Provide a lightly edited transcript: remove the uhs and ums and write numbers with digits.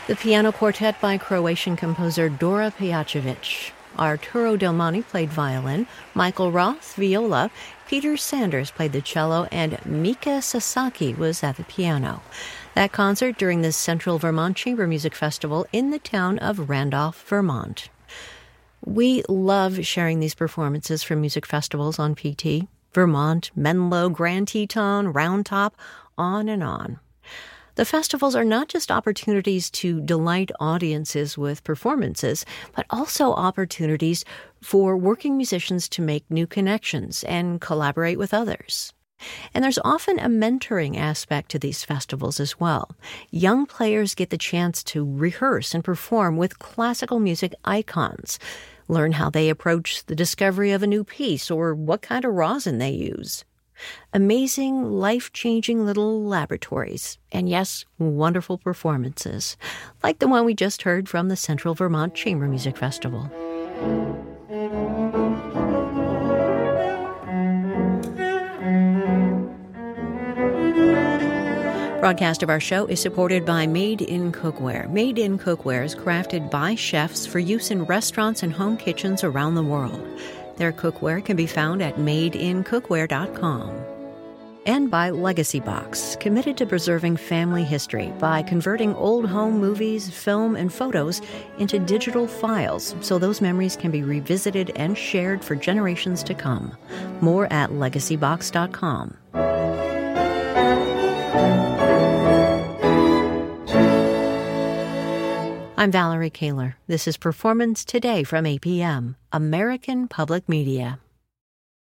The piano quartet by Croatian composer Dora Pejacevic. Arturo Delmani played violin, Michael Roth viola, Peter Sanders played the cello, and Mika Sasaki was at the piano. That concert during the Central Vermont Chamber Music Festival in the town of Randolph, Vermont. We love sharing these performances from music festivals on PT. Vermont, Menlo, Grand Teton, Round Top, on and on. The festivals are not just opportunities to delight audiences with performances, but also opportunities for working musicians to make new connections and collaborate with others. And there's often a mentoring aspect to these festivals as well. Young players get the chance to rehearse and perform with classical music icons, learn how they approach the discovery of a new piece or what kind of rosin they use. Amazing, life-changing little laboratories, and yes, wonderful performances, like the one we just heard from the Central Vermont Chamber Music Festival. Broadcast of our show is supported by Made in Cookware. Made in Cookware is crafted by chefs for use in restaurants and home kitchens around the world. Their cookware can be found at madeincookware.com. And by Legacy Box, committed to preserving family history by converting old home movies, film, and photos into digital files so those memories can be revisited and shared for generations to come. More at legacybox.com. I'm Valerie Kaler. This is Performance Today from APM, American Public Media.